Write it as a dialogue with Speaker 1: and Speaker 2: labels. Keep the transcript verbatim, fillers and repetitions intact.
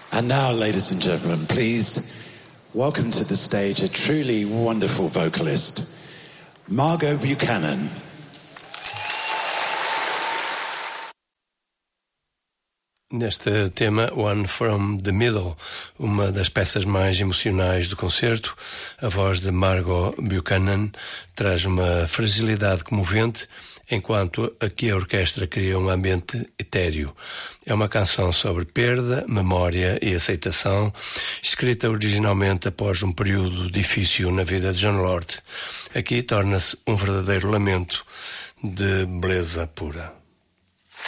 Speaker 1: And now, ladies and gentlemen, please welcome to the stage a truly wonderful vocalist, Margot Buchanan.
Speaker 2: Neste tema, One from the Middle, uma das peças mais emocionais do concerto, a voz de Margot Buchanan traz uma fragilidade comovente, enquanto aqui a orquestra cria um ambiente etéreo. É uma canção sobre perda, memória e aceitação, escrita originalmente após um período difícil na vida de Jon Lord. Aqui torna-se um verdadeiro lamento de beleza pura.